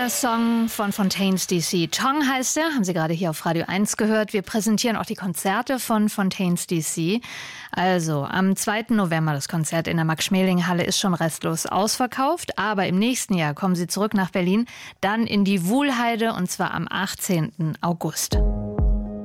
Neuer Song von Fontaines DC. Chong heißt er, haben Sie gerade hier auf Radio 1 gehört. Wir präsentieren auch die Konzerte von Fontaines DC. Also am 2. November das Konzert in der Max-Schmeling-Halle ist schon restlos ausverkauft. Aber im nächsten Jahr kommen Sie zurück nach Berlin, dann in die Wuhlheide und zwar am 18. August.